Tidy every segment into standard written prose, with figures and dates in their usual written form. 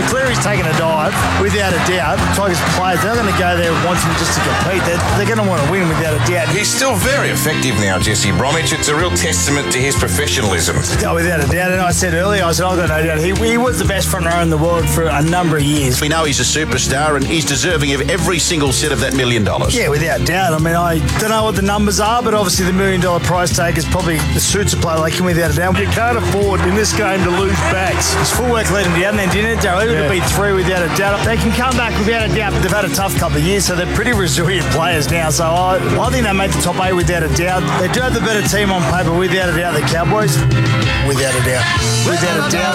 Cleary's taking a dive, without a doubt. Tigers players, they're not going to go there wanting just to compete. They're going to want to win without a doubt. He's still very effective now, Jesse Bromwich. It's a real testament to his professionalism. Oh, without a doubt. And I said earlier, I've got no doubt. He was the best front rower in the world for a number of years. We know he's a superstar and he's deserving of every single cent of that $1 million. Yeah, without doubt. I mean, I don't know what the numbers are, but obviously the $1 million price tag is probably suits a player like him without a doubt. You can't afford in this game to lose backs. His fullwork let him down then, didn't it, Joe? It would have been 3 without a doubt. They can come back without a doubt, but they've had a tough couple of years, so they're pretty resilient players now. So I think they made the top 8 without a doubt. They do have the better team on paper without a doubt, the Cowboys. Without a doubt. Without a doubt.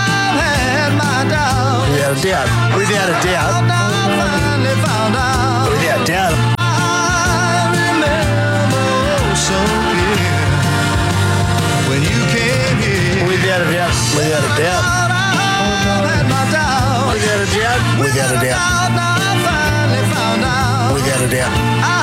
Without a doubt. Without a doubt. Without a doubt. Without a doubt. Without a doubt. Without a doubt. Without a doubt. Without a doubt.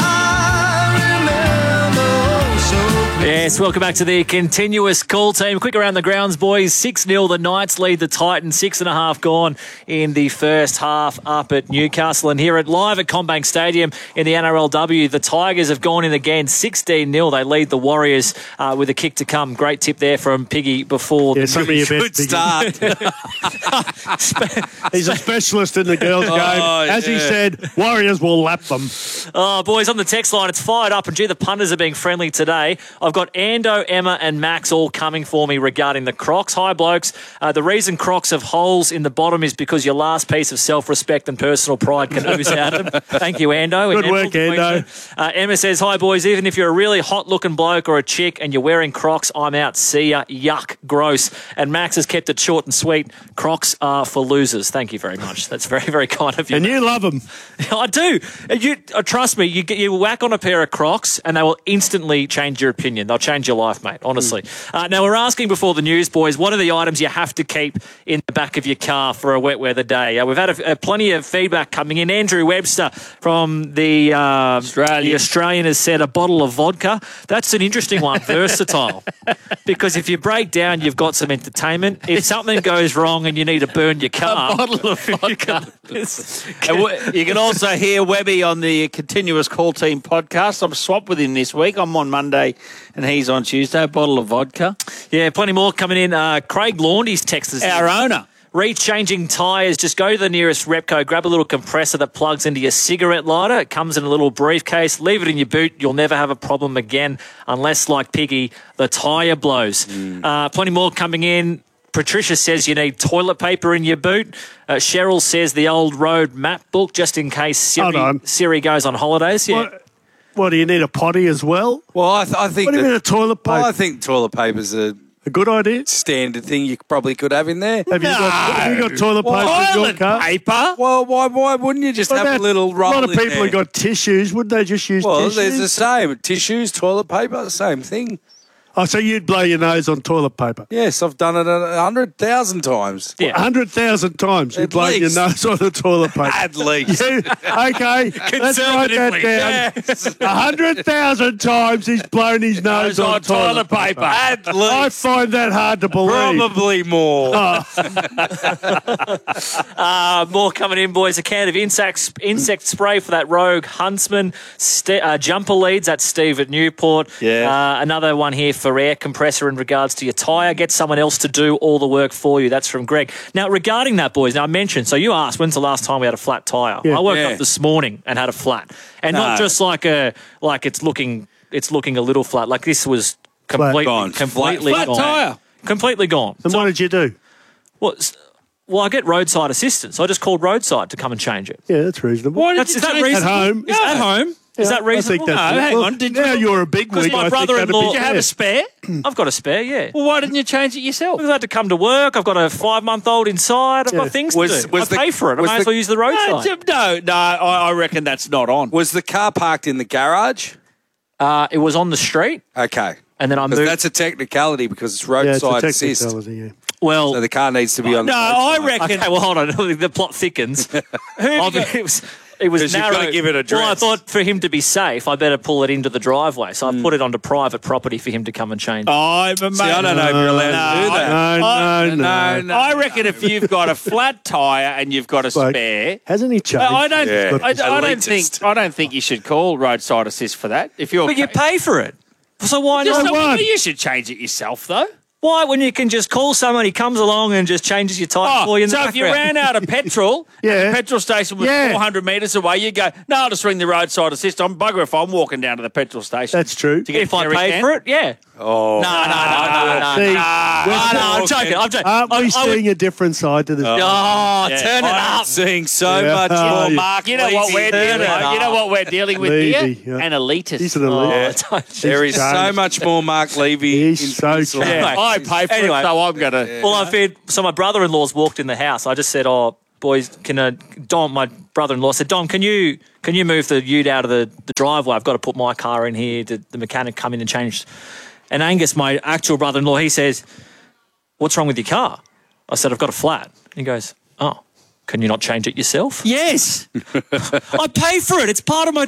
Yes, welcome back to the continuous call team. Quick around the grounds, boys. 6-0, the Knights lead the Titans. 6.5 gone in the first half up at Newcastle. And here live at CommBank Stadium in the NRLW, the Tigers have gone in again 16-0. They lead the Warriors with a kick to come. Great tip there from Piggy before. Yeah, good start. He's a specialist in the girls' game. As he said, Warriors will lap them. Oh, boys, on the text line, it's fired up. And gee, the punters are being friendly today. I've got Ando, Emma and Max all coming for me regarding the Crocs. Hi, blokes. The reason Crocs have holes in the bottom is because your last piece of self-respect and personal pride can ooze out of them. Thank you, Ando. Good work, Ando. Emma says, hi, boys. Even if you're a really hot-looking bloke or a chick and you're wearing Crocs, I'm out. See ya. Yuck. Gross. And Max has kept it short and sweet. Crocs are for losers. Thank you very much. That's very, very kind of you. And you love them. I do. Trust me, you whack on a pair of Crocs and they will instantly change your opinion. They'll change your life, mate, honestly. Now, we're asking before the news, boys, what are the items you have to keep in the back of your car for a wet weather day? We've had plenty of feedback coming in. Andrew Webster from the Australian has said a bottle of vodka. That's an interesting one, versatile. Because if you break down, you've got some entertainment. If something goes wrong and you need to burn your car... A bottle of vodka. You can also hear Webby on the Continuous Call Team podcast. I'm swapped with him this week. I'm on Monday and he's on Tuesday. A bottle of vodka. Yeah, plenty more coming in. Craig Laundy's text us. Our owner. Rechanging tyres, just go to the nearest Repco, grab a little compressor that plugs into your cigarette lighter. It comes in a little briefcase. Leave it in your boot. You'll never have a problem again unless, like Piggy, the tyre blows. Plenty more coming in. Patricia says you need toilet paper in your boot. Cheryl says the old road map book just in case Siri goes on holidays. Yeah. What, do you need a potty as well? Well, I think... What do you mean a toilet paper? Well, I think toilet paper's a good idea. Standard thing you probably could have in there. Have you got toilet paper in your car? Paper? Well, why wouldn't you just have a little roll? A lot of people have got tissues. Wouldn't they just use tissues? Well, there's the same. Tissues, toilet paper, the same thing. Oh, so you'd blow your nose on toilet paper? Yes, I've done it 100,000 times. Yeah. 100,000 times you'd blow your nose on the toilet paper. At least. Okay, let's write that down. Yes. 100,000 times he's blown his nose on toilet paper. At least. I find that hard to believe. Probably more. More coming in, boys. A can of insect spray for that rogue huntsman. Jumper leads, that's Steve at Newport. Yeah. Another one here for air compressor in regards to your tyre. Get someone else to do all the work for you. That's from Greg. Now, regarding that, boys, I mentioned, so you asked, when's the last time we had a flat tyre? Yeah. I woke up this morning and had a flat. And not just like it's looking a little flat. Like this was completely gone. Flat tyre. Completely gone. And what did you do? Well, I get roadside assistance. I just called roadside to come and change it. Yeah, that's reasonable. Is that reasonable? At home. Is at home? Is that reasonable? I think that's now you're a big wig. My brother-in-law. Did you have a spare? I've got a spare, yeah. Well, why didn't you change it yourself? I've had to come to work. I've got a 5-month-old inside. I've got things to do. I pay for it. I may as well use the roadside. No, I reckon that's not on. Was the car parked in the garage? It was on the street. Okay. And then I moved. That's a technicality because it's roadside assist. Yeah. Well, so the car needs to be on the roadside. I reckon... Okay, well, hold on. The plot thickens. It was narrow. You've got to give it a dress. Well, I thought for him to be safe, I better pull it into the driveway. So I put it onto private property for him to come and change. I don't know if you're allowed to do that. No. I reckon if you've got a flat tyre and you've got a Like, spare, hasn't he changed? I don't. Yeah. I don't think you should call roadside assist for that. If you're, But you pay for it. So why Just not? you should change it yourself, though. Why, when you can just call someone, he comes along and just changes your tyre for you in the so if you background? ran out of petrol, Yeah. and the petrol station was Yeah. 400 metres away, you go, no, I'll just ring the roadside assist. I'm bugger if I'm walking down to the petrol station. That's true. To get If I jerry paid can. for it, yeah. Oh. No. See, I'm joking. aren't we seeing a different side to this? Oh, turn it I'm up. seeing so Yeah. much Oh, more yeah. Mark You know what Levy. we're dealing with? it You know what we're dealing with Levy, here? yeah. An elitist. He's an elite. Oh, don't- There is so changed. much more Mark Levy. He's so Peninsula. changed. Yeah, I pay for Anyway. it, so I'm going to... Well, I feared. So my brother-in-law's walked in the house. I just said, "Oh, boys, can Dom?" My brother-in-law said, "Dom, can you move the ute out of the driveway? I've got to put my car in here. The mechanic come in and change." And Angus, my actual brother-in-law, he says, "What's wrong with your car?" I said, "I've got a flat." And he goes, "Oh, can you not change it yourself?" Yes, I pay for it. It's part of my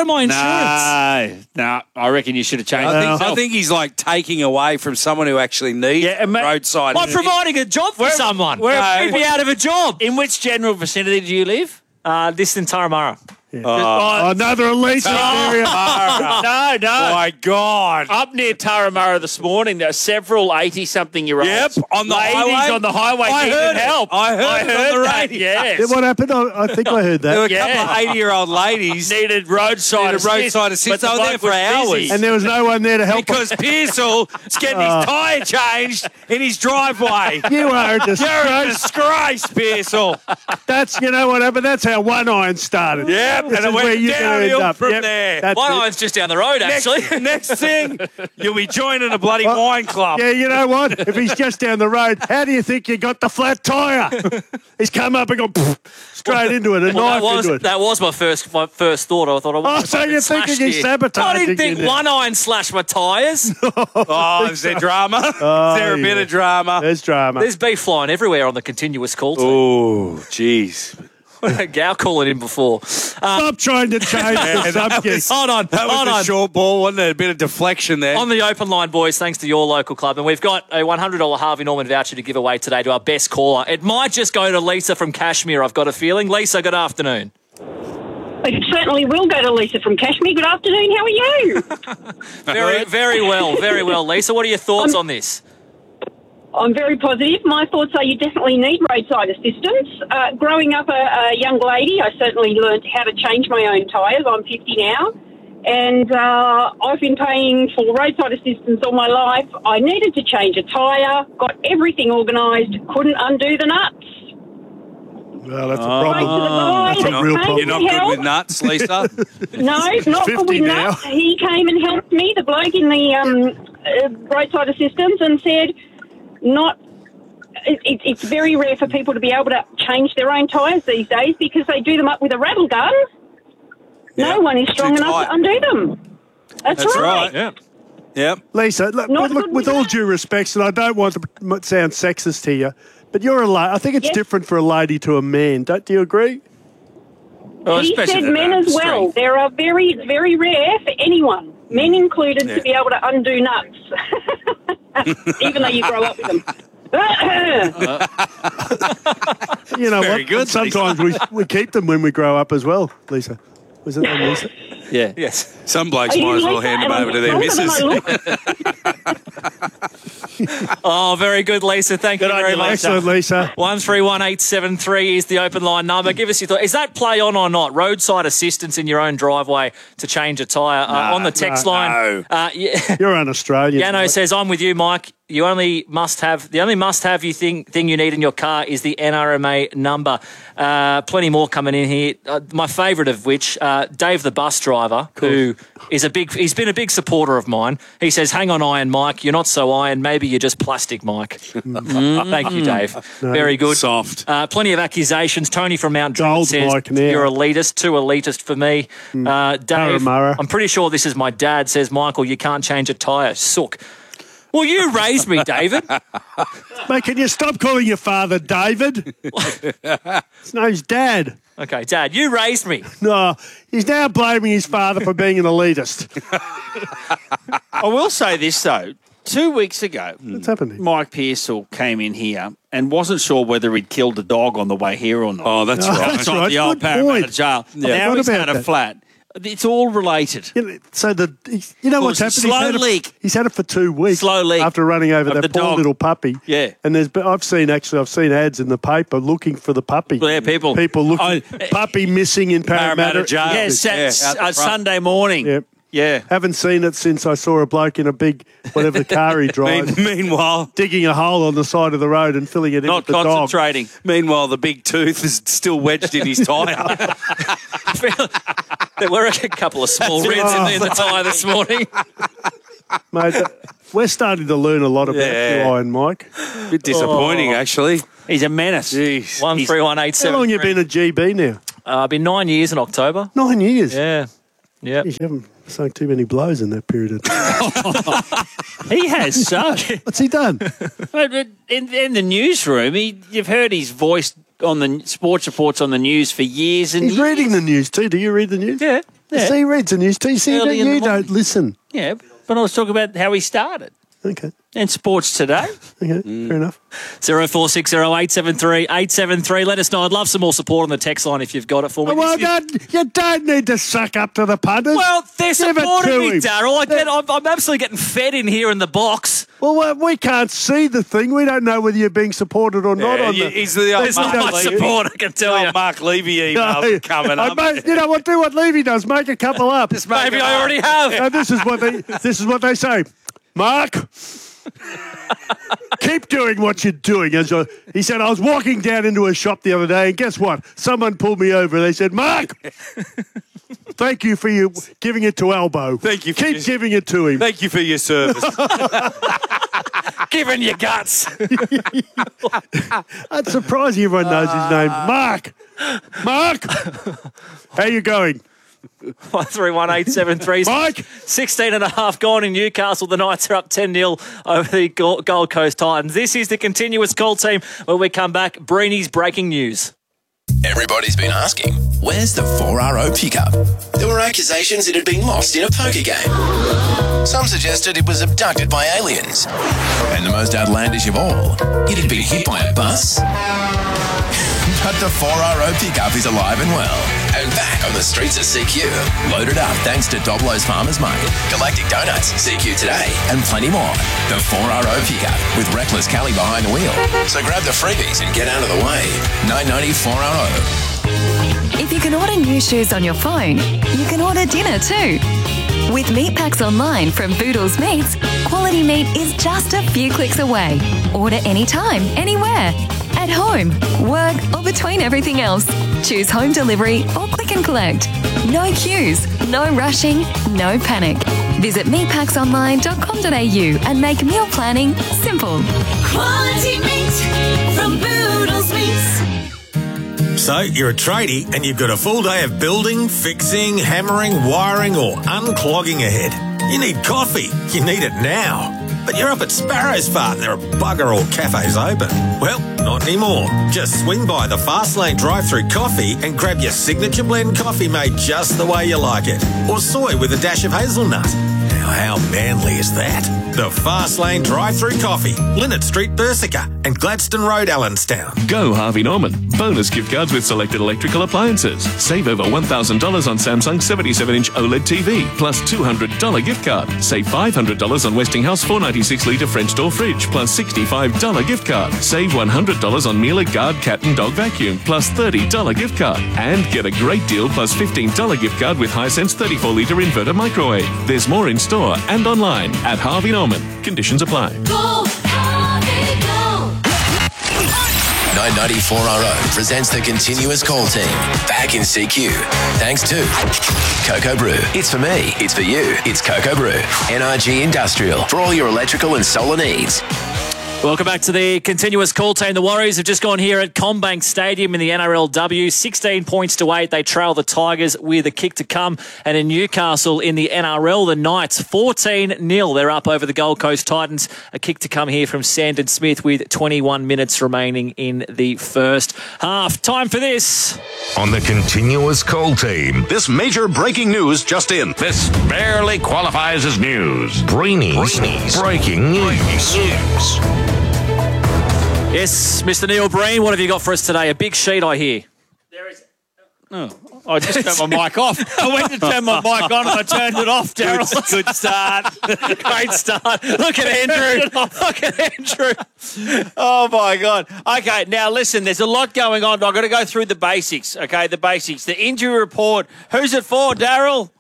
insurance. No, I reckon you should have changed it I yourself. think he's like taking away from someone who actually needs roadside. I'm providing a job for someone. He'd be out of a job. In which general vicinity do you live? This in Turramurra. Another elite area. No. My God. Up near Turramurra this morning, there are several 80-something-year-olds. Yep, on the ladies highway. on the highway I needed heard it. help. I heard it on the that, radio. yes. What happened? I think I heard There were a that. couple of 80-year-old ladies Needed roadside assist. roadside assist. but the They were there bloke for was busy. hours. And there was no one there to help him. because Pearsall is getting his tyre changed in his driveway. You are a You're a disgrace. disgrace, Pearsall. That's, you know what happened? That's how One Iron started. Yep, This and it is went where you're gonna downhill end up. from Yep, there. that's One it. Iron's just down the road, actually. Next thing, you'll be joining a bloody wine club. Yeah, you know what? If he's just down the road, how do you think you got the flat tyre? He's come up and gone straight into it, a Well, knife into it. that was my first thought. I thought, Oh, so you're thinking he's sabotaging I didn't think you now. One Iron slashed my tyres. Oh, is there drama? Is there a bit yeah. of drama? There's drama. There's beef flying everywhere on the continuous call team. Oh, jeez. Gow calling in before. Stop trying to change the subject. Hold on. That was a short ball, wasn't it? A bit of deflection there. On the open line, boys, thanks to your local club. And we've got a $100 Harvey Norman voucher to give away today to our best caller. It might just go to Lisa from Cashmere, I've got a feeling. Lisa, good afternoon. It certainly will go to Lisa from Cashmere. Good afternoon. How are you? Very well, Lisa. What are your thoughts on this? I'm very positive. My thoughts are you definitely need roadside assistance. Growing up a young lady, I certainly learnt how to change my own tyres. I'm 50 now. And I've been paying for roadside assistance all my life. I needed to change a tyre, got everything organised, couldn't undo the nuts. Well, that's a Right to the problem. guy That's a that real came problem. You're not to good help. with nuts, Lisa? No, not 50 good with now. nuts. He came and helped me, the bloke in the roadside assistance, and said, it's very rare for people to be able to change their own tyres these days because they do them up with a rattle gun. Yeah, No one is strong too enough tight. to undo them. That's right. Yeah. Yep. Lisa, look, Not look, good with with all that. due respect, and I don't want to sound sexist here, but you're a lady. I think it's Yes. different for a lady to a man. Do you agree? Well, He especially said the men as well. strength. It's very rare for anyone, men included, to be able to undo nuts, even though you grow up with them. You know Very what? good, Sometimes we keep them when we grow up as well, Lisa. Was it that, Lisa? Yeah. Yes. Some blokes Are you might as well Lisa? hand them And over to I'm their taller missus. than I look. Oh, very good, Lisa. Thank you Good on very you, much. Excellent, Lisa. 131873 is the open line number. Give us your thought. Is that play on or not? Roadside assistance in your own driveway to change a tyre. On the text line. Yeah. You're an Australian. Yano says, I'm with you, Mike. The only must-have you thing you need in your car is the NRMA number. Plenty more coming in here. My favourite of which, Dave the bus driver, who is he's been a big supporter of mine. He says, hang on, Iron Mike. You're not so iron. Maybe you're just plastic, Mike. Thank you, Dave. Very good. Soft. Plenty of accusations. Tony from Mount Druitt Gold says, Mike now. you're elitist, too elitist for me. Dave, Turramurra. I'm pretty sure this is my dad, says, Michael, you can't change a tyre. Sook. Well, you raised me, David. Mate, can you stop calling your father David? It's no, his dad. Okay, Dad, you raised me. No, he's now blaming his father for being an elitist. I will say this, though. 2 weeks ago, What's happening? Mike Pearsall came in here and wasn't sure whether he'd killed a dog on the way here or not. Oh, that's right. That's right, the old Good Parramatta point. jail. Yeah. Now What he's about had a that? flat. It's all related. So you know what's happened? Slow leak. He's had it for 2 weeks. Slow leak after running over of that the poor dog. little puppy. Yeah. And I've seen ads in the paper looking for the puppy. Yeah, people looking puppy missing in Parramatta jail. Yeah, Sunday morning. Yep. Yeah. Haven't seen it since I saw a bloke in a big whatever car he drives. Meanwhile, digging a hole on the side of the road and filling it in Not with the dog. concentrating. meanwhile, the big tooth is still wedged in his tyre. There were a couple of small rents in the tyre this morning. Mate, we're starting to learn a lot about Yeah. you, Iron Mike. Bit disappointing, actually. He's a menace. Jeez. 131873. How long you been a GB now? I've been 9 years in October. 9 years. Yeah. Yeah. Jeez, you haven't sunk too many blows in that period of time. He has so. What's he done? But in the newsroom, you've heard his voice on the sports reports on the news for years and He's years. reading the news too. Do you read the news? Yeah. See, he reads the news too. See, Early in the you morning. don't listen. Yeah, but I was talking about how he started. Okay. And Sports Today. Okay. Fair enough. 0460873873. Let us know. I'd love some more support on the text line if you've got it for me. Well, This is- you don't need to suck up to the punters. Well, they're Give it supporting to me, him. Daryl. I'm absolutely getting fed in here in the box. Well, we can't see the thing. We don't know whether you're being supported or not. On the, He's the old There's not Mark much Levy. support, I can tell you. Mark Levy email coming up. You know what? Do what Levy does. Make a couple up. Maybe I already have. And this is what they say. Mark, keep doing what you're doing. He said, I was walking down into a shop the other day, and guess what? Someone pulled me over. They said, Mark, thank you for you giving it to Elbow. Thank you for Keep your- giving it to him. Thank you for your service. Giving you guts. That's surprising everyone knows his name. Mark, how you going? 131873. Mike? 16 and a half gone in Newcastle. The Knights are up 10-0 over the Gold Coast Titans. This is the continuous call team. When we come back, Breeny's breaking news. Everybody's been asking, where's the 4RO pickup? There were accusations it had been lost in a poker game. Some suggested it was abducted by aliens. And the most outlandish of all, it had been hit by a bus. But the 4RO pickup is alive and well, and back on the streets of CQ. Loaded up thanks to Doblo's Farmers Market, Galactic Donuts, CQ Today, and plenty more. The 4RO pickup with Reckless Kelly behind the wheel. So grab the freebies and get out of the way. 990 4RO. If you can order new shoes on your phone, you can order dinner too. With Meat Packs Online from Boodles Meats, quality meat is just a few clicks away. Order anytime, anywhere. At home, work, or between everything else. Choose home delivery or click and collect. No queues, no rushing, no panic. Visit meatpacksonline.com.au and make meal planning simple. Quality meat from Boodles Meats. So, you're a tradie and you've got a full day of building, fixing, hammering, wiring or unclogging ahead. You need coffee. You need it now. But you're up at Sparrow's Farm. There are bugger all cafes open. Well, not anymore. Just swing by the Fastlane drive-thru coffee and grab your signature blend coffee made just the way you like it. Or soy with a dash of hazelnut. Now, how manly is that? The Fastlane drive-thru coffee. Linnet Street, Bersica and Gladstone Road, Allenstown. Go Harvey Norman. Bonus gift cards with selected electrical appliances. Save over $1,000 on Samsung 77-inch OLED TV, plus $200 gift card. Save $500 on Westinghouse 496-litre French door fridge, plus $65 gift card. Save $100 on Miele Guard cat and dog vacuum, plus $30 gift card. And get a great deal plus $15 gift card with Hisense 34-litre inverter microwave. There's more in store and online at Harvey Norman. Conditions apply. Go, Harvey, go. 990 4RO presents the continuous call team. Back in CQ. Thanks to Cocoa Brew. It's for me. It's for you. It's Cocoa Brew. NRG Industrial. For all your electrical and solar needs. Welcome back to the continuous call team. The Warriors have just gone here at Combank Stadium in the NRLW. 16 points to 8. They trail the Tigers with a kick to come. And in Newcastle in the NRL, the Knights 14-0. They're up over the Gold Coast Titans. A kick to come here from Sandon Smith with 21 minutes remaining in the first half. Time for this. On the continuous call team. This major breaking news just in. This barely qualifies as news. Breeny's breaking news. Yes, Mr. Neil Breen, what have you got for us today? A big sheet, I hear. Oh, I just turned my mic off. I went to turn my mic on and I turned it off, Daryl. Good start. Great start. Look at Andrew. Look at Andrew. Oh, my God. Okay, now listen, there's a lot going on. I've got to go through the basics, okay, the basics. The injury report. Who's it for, Daryl?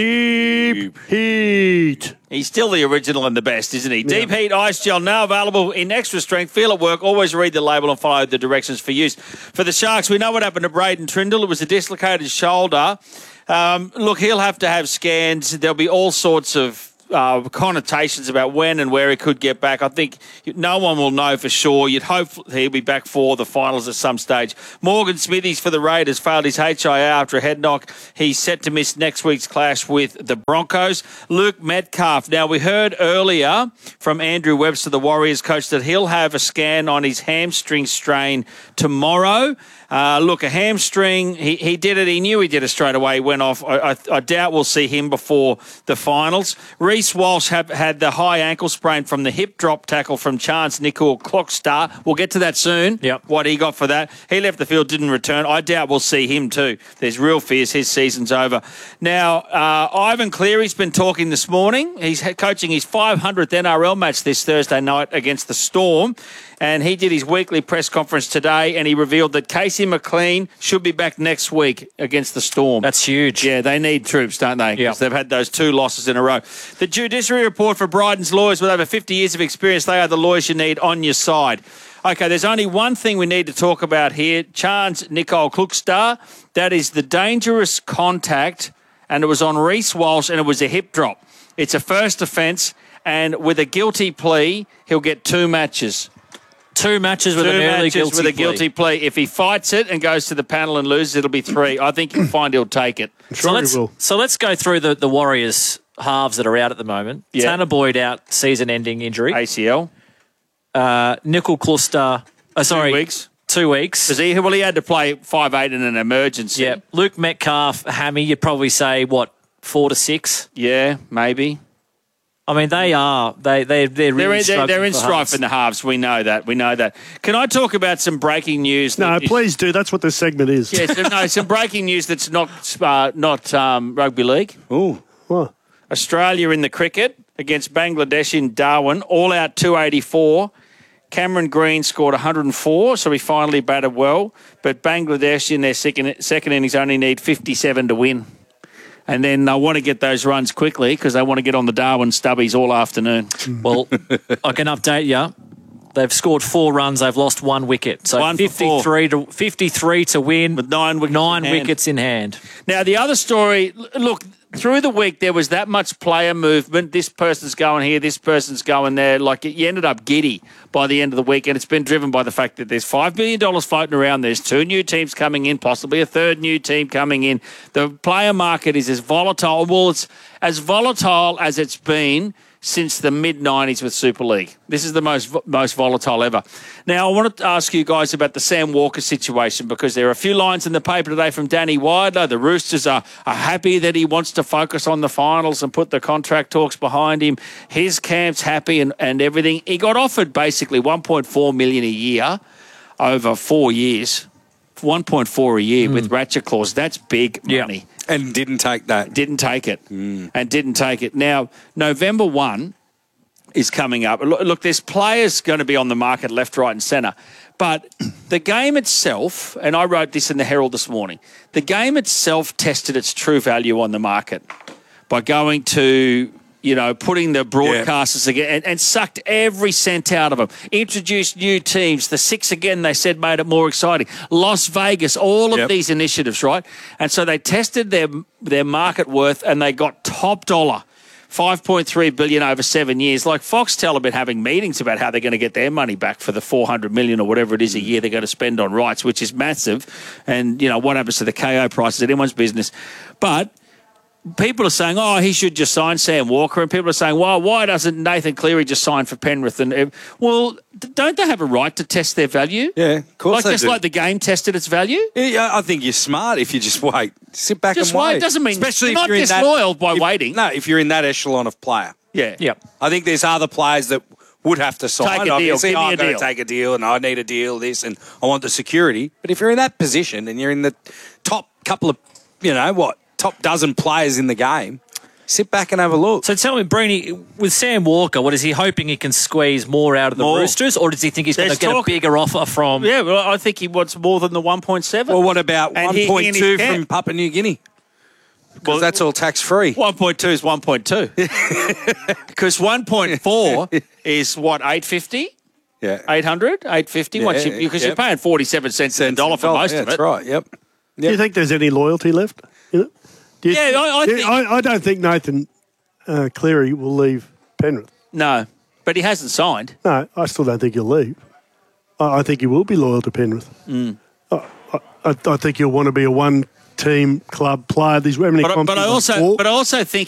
Deep Heat. He's still the original and the best, isn't he? Yeah. Deep Heat Ice Gel, now available in extra strength. Feel at work. Always read the label and follow the directions for use. For the Sharks, we know what happened to Braden Trindle. It was a dislocated shoulder. Look, he'll have to have scans. There'll be all sorts of connotations about when and where he could get back. I think no one will know for sure. You'd hope he'll be back for the finals at some stage. Morgan Smithies for the Raiders failed his HIA after a head knock. He's set to miss next week's clash with the Broncos. Luke Metcalf. Now, we heard earlier from Andrew Webster, the Warriors coach, that he'll have a scan on his hamstring strain tomorrow. Look, a hamstring, he did it. He knew he did it straight away. He went off. I doubt we'll see him before the finals. Reece Walsh had the high ankle sprain from the hip drop tackle from Chance Nicoll-Klokstad. We'll get to that soon, what he got for that. He left the field, didn't return. I doubt we'll see him too. There's real fears his season's over. Now, Ivan Cleary's been talking this morning. He's coaching his 500th NRL match this Thursday night against the Storm. And he did his weekly press conference today, and he revealed that Casey McLean should be back next week against the Storm. That's huge. Yeah, they need troops, don't they? Because they've had those 2 losses in a row. The judiciary report for Bryden's lawyers with over 50 years of experience. They are the lawyers you need on your side. Okay, there's only one thing we need to talk about here. Chance Nicoll-Klokstad. That is the dangerous contact, and it was on Reece Walsh, and it was a hip drop. It's a first offence, and with a guilty plea, he'll get 2 matches. 2 matches with a guilty plea. If he fights it and goes to the panel and loses, it'll be 3. I think you'll find he'll take it. So let's go through the Warriors halves that are out at the moment. Yeah. Tanner Boyd out, season-ending injury. ACL. Nicoll-Klokstad. 2 weeks. 2 weeks. Because he had to play 5'8" in an emergency. Yeah. Luke Metcalf, hammy. You'd probably say 4 to 6. Yeah, maybe. I mean, they're really they're in strife in the halves. We know that. Can I talk about some breaking news? No, please do. That's what this segment is. Yes, some breaking news that's not rugby league. Oh, what? Australia in the cricket against Bangladesh in Darwin, all out 284. Cameron Green scored 104, so he finally batted well. But Bangladesh in their second innings only need 57 to win. And then they want to get those runs quickly because they want to get on the Darwin stubbies all afternoon. Well, I can update you. They've scored 4 runs. They've lost 1 wicket. So 53 to win with 9 wickets in hand. Now, the other story, look, through the week there was that much player movement. This person's going here, this person's going there. Like, you ended up giddy by the end of the week, and it's been driven by the fact that there's $5 billion floating around. There's 2 new teams coming in, possibly a 3rd new team coming in. The player market is as volatile. Well, it's as volatile as it's been since the mid-90s with Super League. This is the most volatile ever. Now, I wanted to ask you guys about the Sam Walker situation because there are a few lines in the paper today from Danny Widler. The Roosters are happy that he wants to focus on the finals and put the contract talks behind him. His camp's happy and everything. He got offered basically $1.4 million a year over 4 years. 1.4 a year with ratchet clause. That's big money. And didn't take that. Didn't take it. Now, November 1 is coming up. Look, there's players going to be on the market left, right and centre. But the game itself, and I wrote this in the Herald this morning, the game itself tested its true value on the market by going to, putting the broadcasters again and sucked every cent out of them. Introduced new teams. The 6 again, they said, made it more exciting. Las Vegas, all of these initiatives, right? And so they tested their market worth and they got top dollar $5.3 billion over 7 years. Like Foxtel have been having meetings about how they're going to get their money back for the $400 million or whatever it is a year they're going to spend on rights, which is massive. And, what happens to the KO prices at anyone's business. But people are saying, he should just sign Sam Walker. And people are saying, well, why doesn't Nathan Cleary just sign for Penrith? And don't they have a right to test their value? Yeah, of course they do. Like the game tested its value? Yeah, I think you're smart if you just wait. Sit back and wait. It doesn't mean especially you're if not you're disloyal by waiting. No, if you're in that echelon of player. Yeah. Yep. I think there's other players that would have to sign. Take a deal. Obviously, Give me a I've got to deal. take a deal and I need a deal, this, and I want the security. But if you're in that position and you're in the top couple of, top dozen players in the game, sit back and have a look. So tell me, Breeny, with Sam Walker, what is he hoping he can squeeze more out of the Roosters, or does he think he's going to get a bigger offer from... Yeah, well, I think he wants more than the 1.7. Well, what about 1.2 from Papua New Guinea? Because that's all tax-free. 1.2 is 1.2. Because 1.4 is, what, 850? Yeah. 800? 850? Because you're paying 47 cents a dollar for most of it. That's right, yep. Do you think there's any loyalty left? I don't think Nathan Cleary will leave Penrith. No, but he hasn't signed. No, I still don't think he'll leave. I think he will be loyal to Penrith. I think he'll want to be a one-team club player. There's many but I also think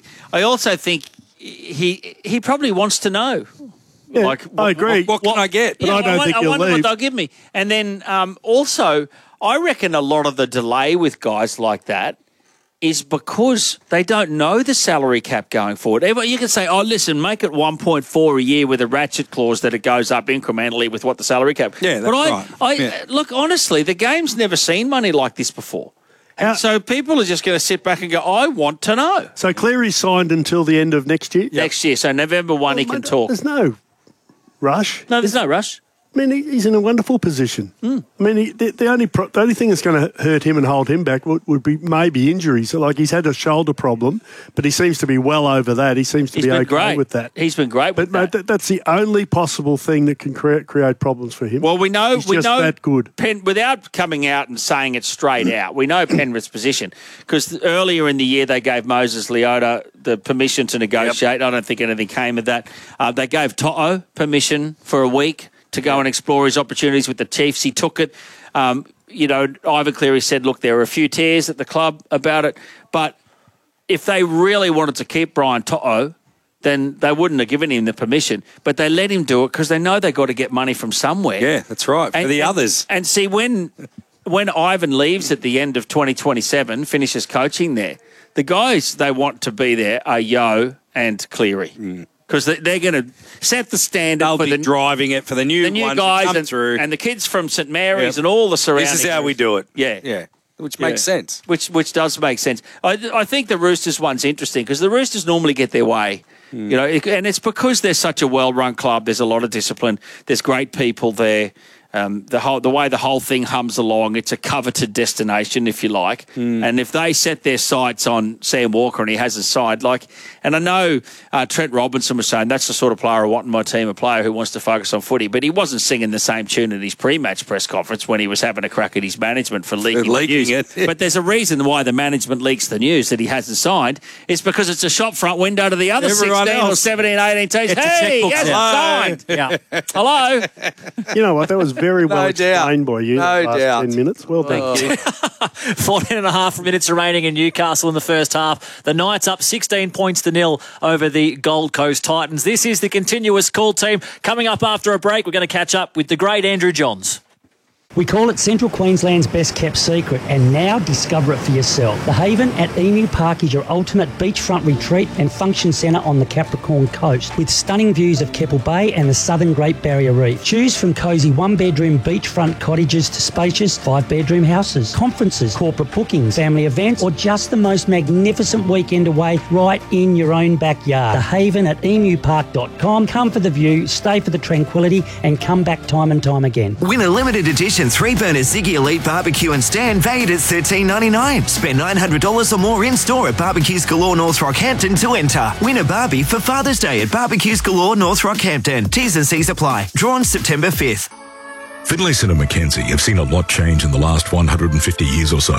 he probably wants to know. Yeah, I agree. What can I get? But I don't think he'll I wonder leave. what they'll give me. And then also, I reckon a lot of the delay with guys like that is because they don't know the salary cap going forward. You can say, listen, make it 1.4 a year with a ratchet clause that it goes up incrementally with what the salary cap. Yeah, that's right. Look, honestly, the game's never seen money like this before. And so people are just going to sit back and go, I want to know. So Cleary's signed until the end of next year? Next year, so November 1 he can talk. There's no rush. No, there's no rush. I mean, he's in a wonderful position. I mean, the only thing that's going to hurt him and hold him back would be maybe injuries. So, he's had a shoulder problem, but he seems to be well over that. He seems to be okay with that. He's been great with that. But that's the only possible thing that can create problems for him. Well, we know he's just that good. Without coming out and saying it straight out, we know Penrith's position because earlier in the year they gave Moses Leota the permission to negotiate. I don't think anything came of that. They gave To'o permission for a week to go and explore his opportunities with the Chiefs. He took it. Ivan Cleary said, look, there are a few tears at the club about it, but if they really wanted to keep Brian To'o, then they wouldn't have given him the permission. But they let him do it because they know they've got to get money from somewhere. Yeah, that's right, for the others. And see, when Ivan leaves at the end of 2027, finishes coaching there, the guys they want to be there are Yeo and Cleary. Because they're going to set the standard. They'll be driving it for the new guys come through. And the kids from St Mary's and all the surrounding. This is how we do it. Yeah. Which makes sense. Which does make sense. I think the Roosters one's interesting because the Roosters normally get their way. And it's because they're such a well-run club. There's a lot of discipline. There's great people there. The way the whole thing hums along, it's a coveted destination, if you like. And if they set their sights on Sam Walker and he hasn't signed, and I know Trent Robinson was saying that's the sort of player I want in my team, a player who wants to focus on footy, but he wasn't singing the same tune at his pre-match press conference when he was having a crack at his management for leaking news. it. But there's a reason why the management leaks the news that he hasn't signed. It's because it's a shop front window to the other Everyone 16 or else. 17, 18 teams. It's a Hey, he checkbook. hasn't signed. Yeah. Hello? You know what? That was very well No doubt. explained by you. No the last doubt. 10 minutes. Well done. Thank you. 14 and a half minutes remaining in Newcastle in the first half. The Knights up 16 points to 0 over the Gold Coast Titans. This is the continuous call team. Coming up after a break, we're going to catch up with the great Andrew Johns. We call it Central Queensland's best kept secret, and now discover it for yourself. The Haven at Emu Park is your ultimate beachfront retreat and function centre on the Capricorn coast, with stunning views of Keppel Bay and the southern Great Barrier Reef. Choose from cosy one-bedroom beachfront cottages to spacious five-bedroom houses, conferences, corporate bookings, family events, or just the most magnificent weekend away right in your own backyard. The Haven at emupark.com. Come for the view, stay for the tranquility, and come back time and time again. Win a limited edition 3-burner Ziggy Elite barbecue and stand valued at $13.99. Spend $900 or more in-store at Barbecues Galore North Rockhampton to enter. Win a Barbie for Father's Day at Barbecues Galore North Rockhampton. T's and C's apply. Drawn September 5th. Finlayson and Mackenzie have seen a lot change in the last 150 years or so.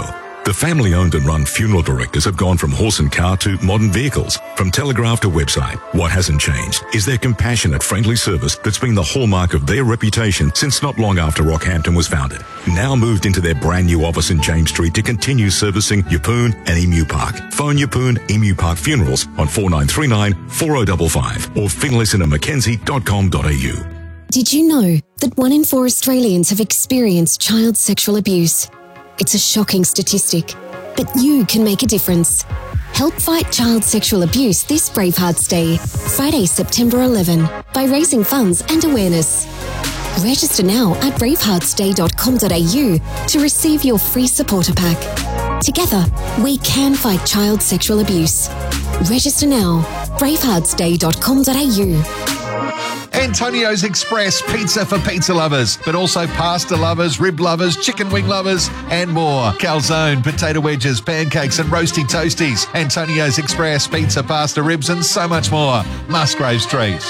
The family-owned and run funeral directors have gone from horse and car to modern vehicles, from telegraph to website. What hasn't changed is their compassionate, friendly service that's been the hallmark of their reputation since not long after Rockhampton was founded. Now moved into their brand new office in James Street to continue servicing Yeppoon and Emu Park. Phone Yeppoon Emu Park Funerals on 4939 4055 or finlayson@mackenzie.com.au. Did you know that 1 in 4 Australians have experienced child sexual abuse? It's a shocking statistic, but you can make a difference. Help fight child sexual abuse this Bravehearts Day, Friday, September 11, by raising funds and awareness. Register now at braveheartsday.com.au to receive your free supporter pack. Together, we can fight child sexual abuse. Register now, braveheartsday.com.au. Antonio's Express pizza for pizza lovers, but also pasta lovers, rib lovers, chicken wing lovers, and more. Calzone, potato wedges, pancakes, and roasty toasties. Antonio's Express pizza, pasta, ribs, and so much more. Musgrave Street.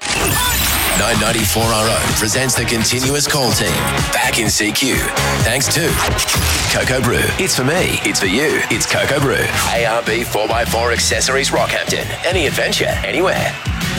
994RO presents the continuous call team back in CQ. Thanks to Cocoa Brew. It's for me. It's for you. It's Cocoa Brew. ARB 4x4 Accessories Rockhampton. Any adventure, anywhere.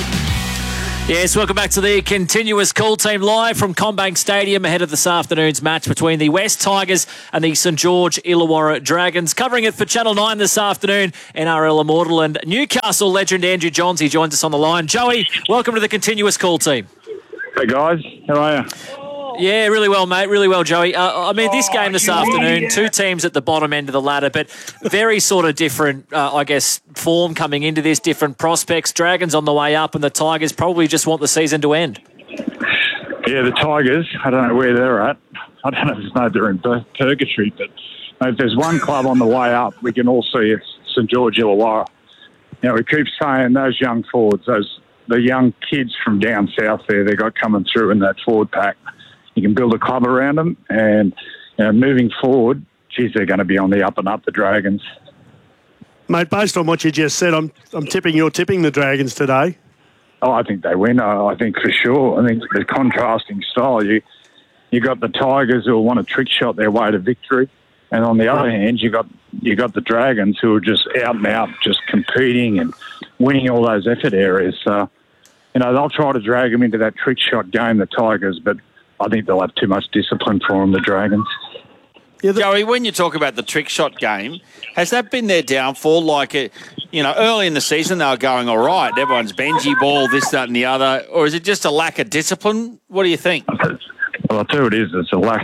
Yes, welcome back to the continuous call team live from Combank Stadium ahead of this afternoon's match between the West Tigers and the St George Illawarra Dragons. Covering it for Channel 9 this afternoon, NRL Immortal and Newcastle legend Andrew Johns. He joins us on the line. Joey, welcome to the continuous call team. Hey guys, how are you? Yeah, really well, mate. Really well, Joey. This game this afternoon, two teams at the bottom end of the ladder, but very sort of different, form coming into this, different prospects. Dragons on the way up, and the Tigers probably just want the season to end. Yeah, the Tigers, I don't know where they're at. I don't know if they're in purgatory, but if there's one club on the way up, we can all see it's St George Illawarra. We keep saying those young forwards, the young kids from down south there, they got coming through in that forward pack. You can build a club around them, and moving forward, geez, they're going to be on the up and up, the Dragons. Mate, based on what you just said, I'm tipping you're tipping the Dragons today. Oh, I think they win. I think for sure. I think the contrasting style. You got the Tigers who will want to trick shot their way to victory, and on the other hand, you got the Dragons who are just out and out, just competing and winning all those effort areas. So, they'll try to drag them into that trick shot game, the Tigers, but I think they'll have too much discipline for them, the Dragons. Joey, when you talk about the trick shot game, has that been their downfall? Early in the season they were going all right. Everyone's Benji ball, this, that and the other. Or is it just a lack of discipline? What do you think? Well, I'll tell you what it is. It's a lack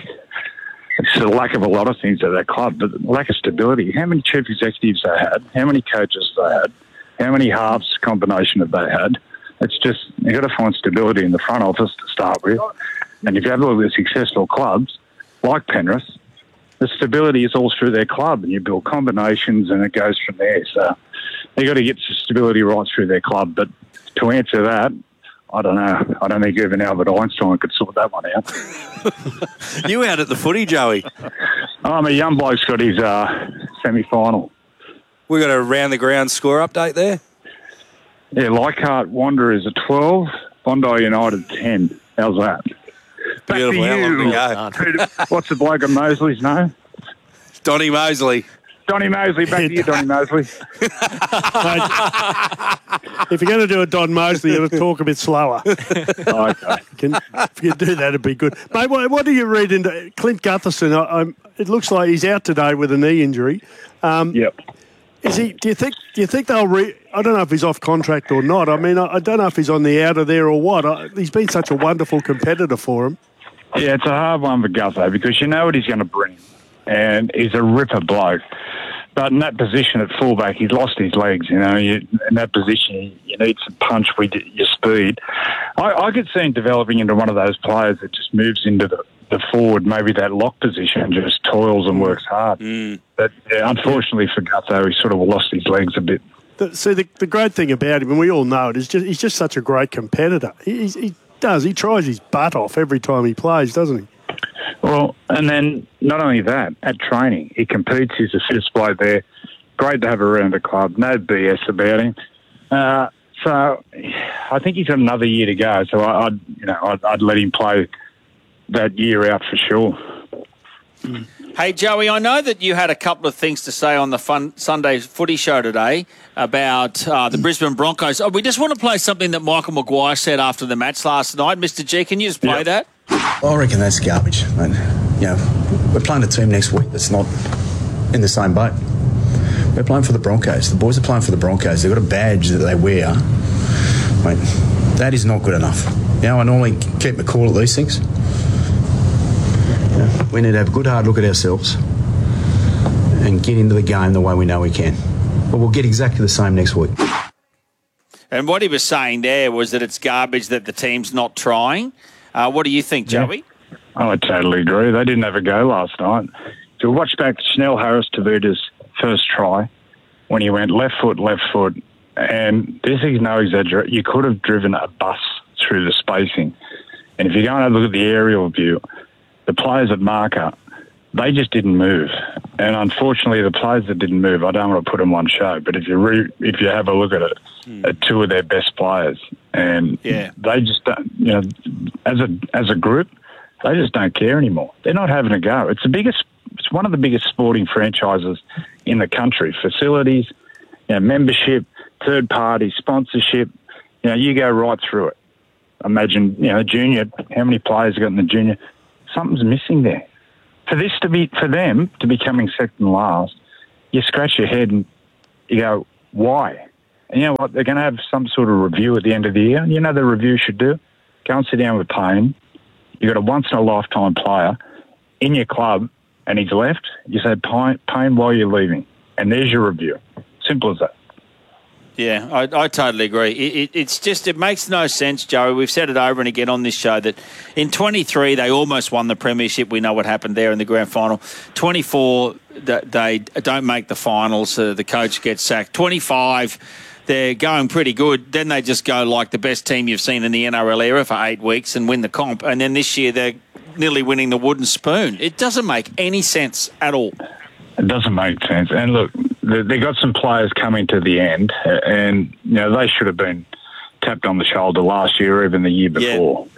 of a lot of things at that club, but lack of stability. How many chief executives they had? How many coaches they had? How many halves combination have they had? It's just, you've got to find stability in the front office to start with. And if you have a look at successful clubs, like Penrith, the stability is all through their club, and you build combinations and it goes from there. So they've got to get stability right through their club. But to answer that, I don't know. I don't think even Albert Einstein could sort that one out. You out at the footy, Joey? A young bloke's got his semi-final. We got a round-the-ground score update there? Yeah, Leichhardt Wanderers are 12, Bondi United 10. How's that? Beautiful. How long to go? What's the bloke of Mosley's name? Donny Mosley. Donny Mosley. Back to you, Donny Mosley. If you're going to do a Don Mosley, you'll talk a bit slower. Okay. If you do that, it'd be good. Mate, what do you read into Clint Gutherson? It looks like he's out today with a knee injury. Yep. Is he? Do you think they'll? I don't know if he's off contract or not. I mean, I don't know if he's on the outer there or what. He's been such a wonderful competitor for him. Yeah, it's a hard one for Gutho because you know what he's going to bring, and he's a ripper bloke. But in that position at fullback, he's lost his legs. In that position, you need some punch with your speed. I could see him developing into one of those players that just moves into the forward, maybe that lock position, and just toils and works hard. But unfortunately for Gutho, he sort of lost his legs a bit. See, the great thing about him, and we all know it, is he's just such a great competitor. He tries his butt off every time he plays, doesn't he? Well, and then not only that, at training, he competes. He's the fittest bloke there. Great to have around the club. No BS about him. So I think he's got another year to go. So I'd let him play that year out for sure. Hey, Joey, I know that you had a couple of things to say on the Sunday footy show today about the Brisbane Broncos. We just want to play something that Michael Maguire said after the match last night. Mr. G, can you just play that? I reckon that's garbage, mate. You know, we're playing a team next week that's not in the same boat. We're playing for the Broncos. The boys are playing for the Broncos. They've got a badge that they wear. Mate, that is not good enough. You know, I normally keep my cool at these things. We need to have a good hard look at ourselves and get into the game the way we know we can. But we'll get exactly the same next week. And what he was saying there was that it's garbage that the team's not trying. What do you think, Joey? Oh, I totally agree. They didn't have a go last night. So watch back Snell Harris Tavuta's first try when he went left foot, and this is no exaggeration. You could have driven a bus through the spacing. And if you go and have a look at the aerial view, the players at marker, they just didn't move. And unfortunately, the players that didn't move, I don't want to put them on show, but if you have a look at it, are two of their best players. And they just don't, you know, as a group, they just don't care anymore. They're not having a go. It's one of the biggest sporting franchises in the country. Facilities, you know, membership, third party, sponsorship, you know, you go right through it. Imagine, you know, junior, how many players you got in the junior? Something's missing there. For them to be coming second last, you scratch your head and you go, why? And you know what? They're going to have some sort of review at the end of the year. You know the review should do? Go and sit down with Payne. You've got a once-in-a-lifetime player in your club and he's left. You say, Payne, why are you leaving? And there's your review. Simple as that. Yeah, I totally agree. It makes no sense, Joey. We've said it over and again on this show that in 23 they almost won the premiership. We know what happened there in the grand final. 24 they don't make the finals. The coach gets sacked. 25 they're going pretty good. Then they just go like the best team you've seen in the NRL era for 8 weeks and win the comp. And then this year they're nearly winning the wooden spoon. It doesn't make any sense at all. It doesn't make sense. And look, they got some players coming to the end, and you know they should have been tapped on the shoulder last year or even the year before.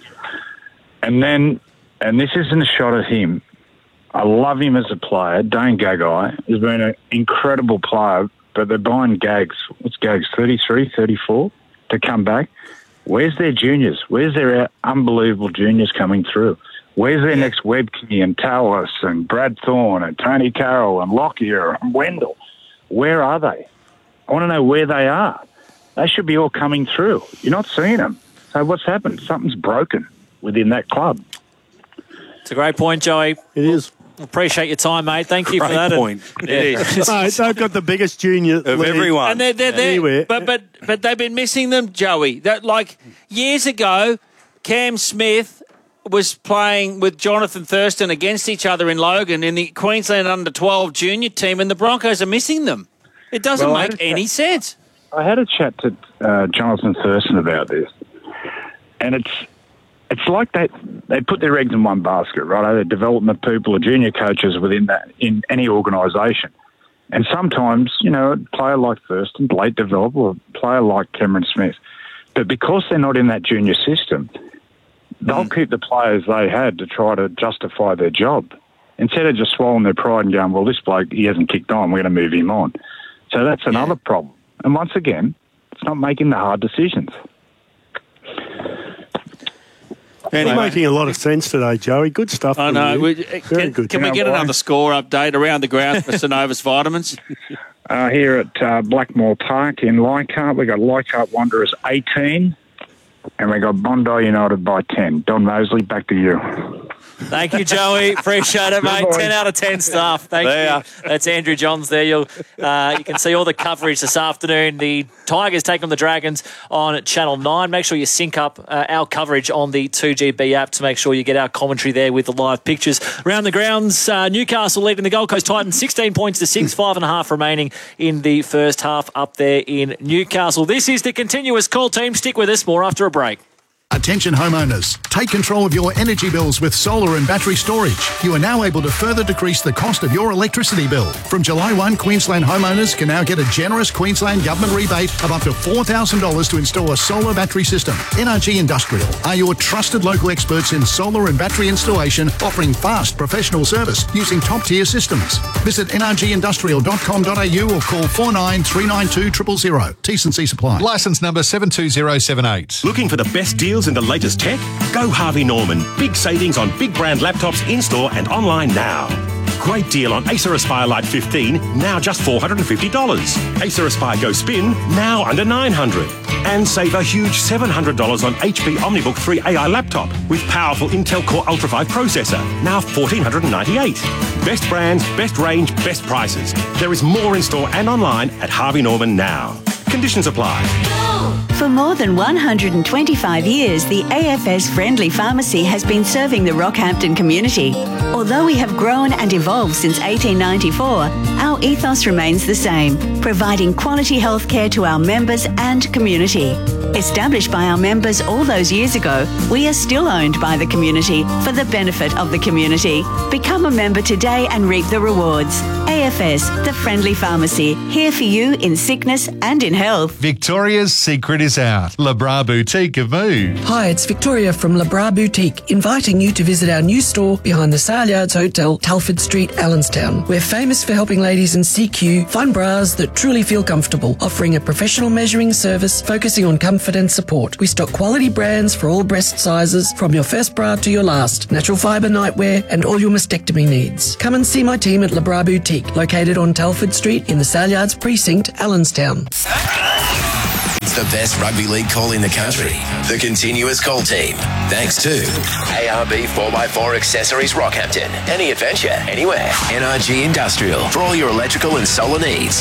Yeah. And this isn't a shot at him. I love him as a player. Dane Gagai has been an incredible player, but they're buying Gags. What's Gags, 33, 34, to come back? Where's their juniors? Where's their unbelievable juniors coming through? Where's their next Webke and Tallis and Brad Thorne and Tony Carroll and Lockyer and Wendell? Where are they? I want to know where they are. They should be all coming through. You're not seeing them. So what's happened? Something's broken within that club. It's a great point, Joey. It is. Appreciate your time, mate. Thank you for Great that. point. It is. Mate, they've got the biggest junior Of league everyone. And they're there. anywhere. But they've been missing them, Joey. That, like, years ago, Cam Smith was playing with Jonathan Thurston against each other in Logan in the Queensland under-12 junior team, and the Broncos are missing them. It doesn't make any sense. I had a chat to Jonathan Thurston about this, and it's like they put their eggs in one basket, right? They're development people or junior coaches within in any organisation. And sometimes, you know, a player like Thurston, late developer, or a player like Cameron Smith, but because they're not in that junior system, they'll keep the players they had to try to justify their job instead of just swallowing their pride and going, well, this bloke, he hasn't kicked on, we're going to move him on. So that's another problem. And once again, it's not making the hard decisions. You're making a lot of sense today, Joey. Good stuff. I know. Very good. Can we get another score update around the ground for Synovus Vitamins? Here at Blackmore Park in Leichhardt, we got Leichhardt Wanderers 18. And we got Bondi United by 10. Don Mosley, back to you. Thank you, Joey. Appreciate it, mate. 10 out of 10 stuff. Thank you. That's Andrew Johns there. You can see all the coverage this afternoon. The Tigers take on the Dragons on Channel 9. Make sure you sync up our coverage on the 2GB app to make sure you get our commentary there with the live pictures. Around the grounds, Newcastle leading the Gold Coast Titans 16 points to 6, 5.5 remaining in the first half up there in Newcastle. This is the continuous call team. Stick with us. More after a break. Attention homeowners, take control of your energy bills with solar and battery storage. You are now able to further decrease the cost of your electricity bill. From July 1, Queensland homeowners can now get a generous Queensland government rebate of up to $4,000 to install a solar battery system. NRG Industrial are your trusted local experts in solar and battery installation, offering fast professional service using top-tier systems. Visit nrgindustrial.com.au or call 49 392 000. T&C supply. Licence number 72078. Looking for the best deals in the latest tech? Go Harvey Norman. Big savings on big brand laptops in-store and online now. Great deal on Acer Aspire Lite 15, now just $450. Acer Aspire Go Spin, now under $900. And save a huge $700 on HP OmniBook 3 AI laptop with powerful Intel Core Ultra 5 processor, now $1,498. Best brands, best range, best prices. There is more in-store and online at Harvey Norman now. Conditions apply. For more than 125 years, the AFS Friendly Pharmacy has been serving the Rockhampton community. Although we have grown and evolved since 1894, our ethos remains the same, providing quality healthcare to our members and community. Established by our members all those years ago, we are still owned by the community for the benefit of the community. Become a member today and reap the rewards. AFS, the Friendly Pharmacy, here for you in sickness and in health. Victoria's secret is out. La Bra Boutique have moved. Hi, it's Victoria from La Bra Boutique, inviting you to visit our new store behind the Sale Yards Hotel, Telford Street, Allenstown. We're famous for helping ladies in CQ find bras that truly feel comfortable, offering a professional measuring service focusing on comfort and support. We stock quality brands for all breast sizes, from your first bra to your last, natural fibre nightwear and all your mastectomy needs. Come and see my team at La Bra Boutique, located on Telford Street in the Sale Yards Precinct, Allenstown. It's the best rugby league call in the country. The Continuous Call Team. Thanks to ARB 4x4 Accessories Rockhampton. Any adventure, anywhere. NRG Industrial. For all your electrical and solar needs.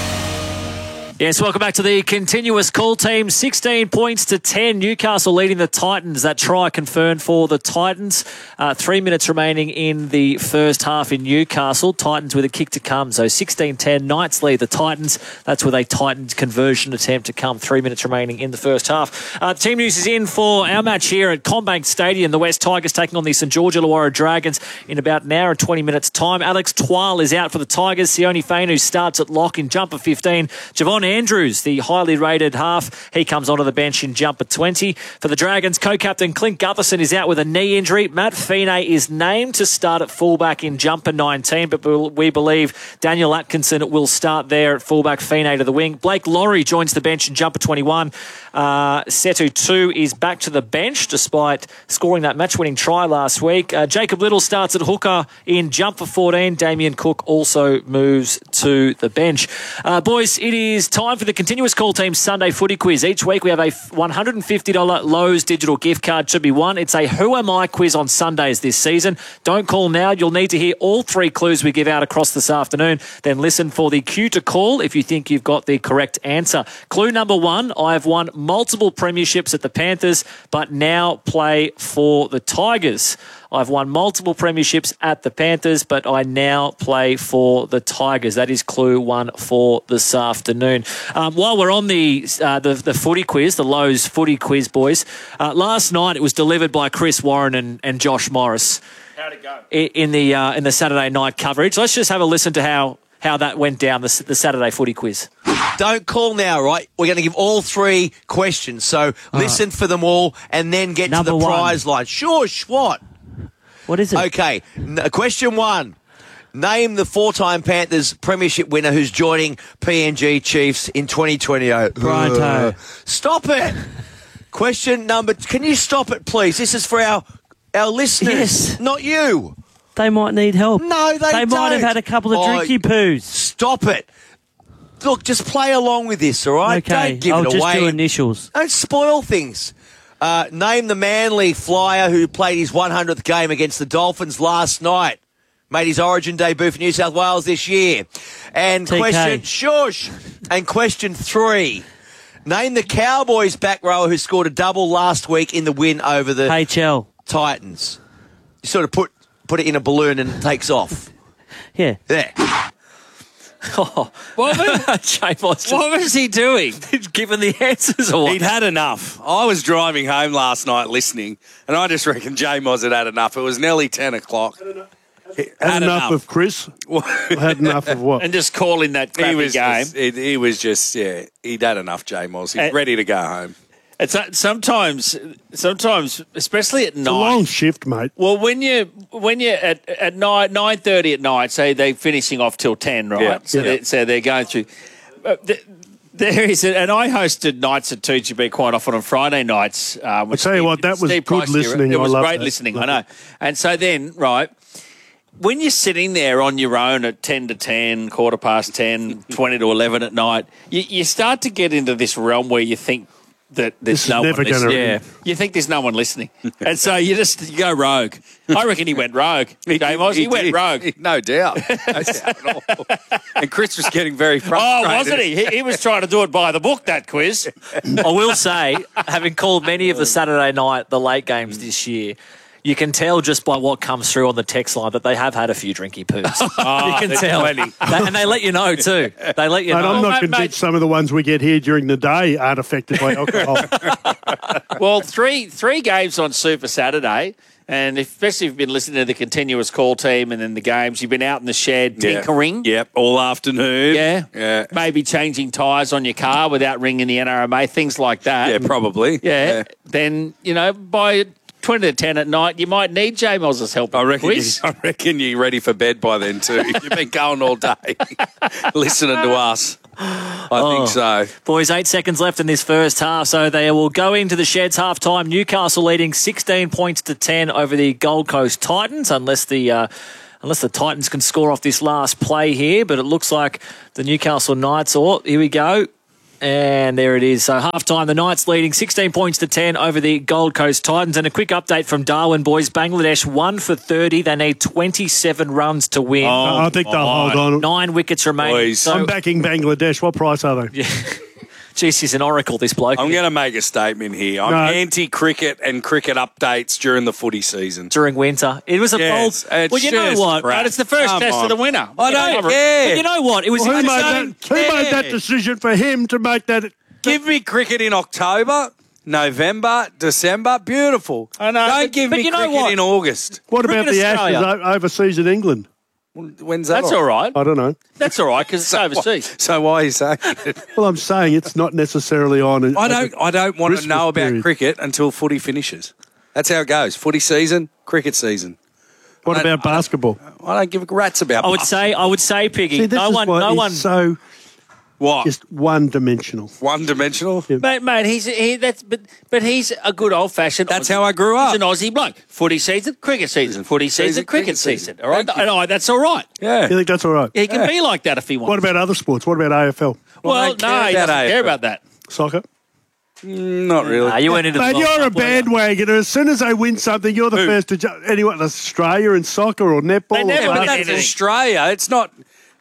Yes, welcome back to the Continuous Call Team. 16 points to 10. Newcastle leading the Titans. That try confirmed for the Titans. 3 minutes remaining in the first half in Newcastle. Titans with a kick to come. So 16-10. Knights lead the Titans. That's with a Titans conversion attempt to come. 3 minutes remaining in the first half. Team news is in for our match here at Combank Stadium. The West Tigers taking on the St George Illawarra Dragons in about an hour and 20 minutes' time. Alex Twal is out for the Tigers. Sione Fainu starts at lock in jumper 15. Javon Andrews, the highly rated half, he comes onto the bench in jumper 20. For the Dragons, co-captain Clint Gutherson is out with a knee injury. Matt Fine is named to start at fullback in jumper 19, but we believe Daniel Atkinson will start there at fullback, Fine to the wing. Blake Laurie joins the bench in jumper 21. Setu 2 is back to the bench despite scoring that match-winning try last week. Jacob Little starts at hooker in jumper 14. Damien Cook also moves to the bench. Boys, it is time for the Continuous Call Team Sunday Footy Quiz. Each week we have a $150 Lowe's digital gift card to be won. It's a Who Am I quiz on Sundays this season. Don't call now. You'll need to hear all 3 clues we give out across this afternoon. Then listen for the cue to call if you think you've got the correct answer. Clue number 1, I have won multiple premierships at the Panthers, but now play for the Tigers. I've won multiple premierships at the Panthers, but I now play for the Tigers. That is clue 1 for this afternoon. While we're on the footy quiz, the Lowe's footy quiz, boys, last night it was delivered by Chris Warren and Josh Morris. How'd it go? In the Saturday night coverage. Let's just have a listen to how that went down, the Saturday footy quiz. Don't call now, right? We're going to give all 3 questions, so listen for them all and then get to the prize line. Shush, what? What is it? Okay, question 1. Name the 4-time Panthers premiership winner who's joining PNG Chiefs in 2020. Brian Toe. Stop it. Question number... Can you stop it, please? This is for our listeners, Yes. not you. They might need help. No, they don't. might have had a couple of drinky poos. Stop it. Look, just play along with this, all right? Okay, Don't give I'll it just away. do initials. Don't spoil things. Name the Manly flyer who played his 100th game against the Dolphins last night. Made his origin debut for New South Wales this year. And TK. question 3. Name the Cowboys back rower who scored a double last week in the win over the HL Titans. You sort of put it in a balloon and it takes off. Yeah. There. Oh, What was he doing? Giving the answers away. He'd had enough. I was driving home last night listening, and I just reckon J-Moz had enough. It was nearly 10 o'clock. Had enough of Chris? Had enough of what? And just calling that crappy game. He'd had enough, J-Moz. He's ready to go home. It's sometimes, especially at night. It's a long shift, mate. Well, when you're at night, 9:30 at night, say they're finishing off till 10, right? Yeah. So they're going through. There is, and I hosted nights at 2GB quite often on Friday nights. I tell you what, that was Steve good Price, listening. It was I love great that. listening, I know. And so then, right, when you're sitting there on your own at 10 to 10, 10:15, 20 to 11 at night, you start to get into this realm where you think that there's no one listening. Yeah. You think there's no one listening. And so you go rogue. I reckon he went rogue. He went rogue. No doubt. No doubt at all. And Chris was getting very frustrated. Oh, wasn't he? He was trying to do it by the book, that quiz. I will say, having called many of the Saturday night, the late games this year, you can tell just by what comes through on the text line that they have had a few drinky poos. You can tell. And they let you know, too. They let you Mate, know. I'm not convinced some of the ones we get here during the day aren't affected by alcohol. Well, three games on Super Saturday, and especially if you've been listening to the continuous call team and then the games, you've been out in the shed tinkering. Yep, all afternoon. Yeah. Maybe changing tyres on your car without ringing the NRMA, things like that. Yeah, probably. Yeah. Then, by 20 to 10 at night, you might need J-Moz's help. I reckon you're ready for bed by then too. You've been going all day listening to us. I think so. Boys, 8 seconds left in this first half, so they will go into the Sheds half-time. Newcastle leading 16 points to 10 over the Gold Coast Titans, unless the Titans can score off this last play here, but it looks like the Newcastle Knights here we go. And there it is. So half-time, the Knights leading 16 points to 10 over the Gold Coast Titans. And a quick update from Darwin, boys. Bangladesh 1 for 30. They need 27 runs to win. I think they'll hold on. 9 wickets remaining. Boys. So, I'm backing Bangladesh. What price are they? Jeez, he's an oracle, this bloke. I'm going to make a statement here. I'm anti-cricket and cricket updates during the footy season. During winter. It was a bold... Well, you know what? But it's the first test of the winter. I don't care. But you know what? It was... Who made that decision for him to make that... Give me cricket in October, November, December. Beautiful. I know. Don't give me cricket in August. What about the Ashes overseas in England? When's that? That's all right. I don't know. That's all right because it's overseas. So why are you saying it? Well, I'm saying it's not necessarily on. I don't want to know about cricket until footy finishes. That's how it goes. Footy season, cricket season. What about basketball? I don't give a rat's about. I would say, Piggy. See, no one. So what? Just one-dimensional. One-dimensional, mate. He's a good old-fashioned. That's how I grew up. He's an Aussie bloke. Footy season, cricket season. Footy season, cricket season. All right, that's all right. Yeah, you think that's all right? He can be like that if he wants. What about other sports? What about AFL? Well, no, he doesn't care about that. Soccer. Not really. You went into Mate, you're a bandwagoner. As soon as they win something, you're the first to jump. Anyone, Australia in soccer or netball? But that's Australia. It's not.